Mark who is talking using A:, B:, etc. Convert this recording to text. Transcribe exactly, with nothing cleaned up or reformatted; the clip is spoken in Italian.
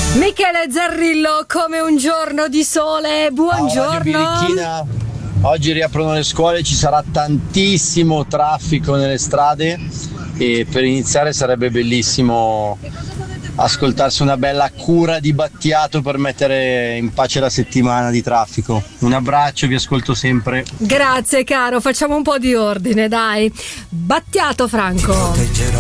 A: Michele Zarrillo, come un giorno di sole, buongiorno.
B: Ciao, oggi riaprono le scuole, ci sarà tantissimo traffico nelle strade e per iniziare sarebbe bellissimo ascoltarsi una bella cura di Battiato per mettere in pace la settimana di traffico. Un abbraccio, vi ascolto sempre.
A: Grazie caro, facciamo un po' di ordine, dai. Battiato Franco.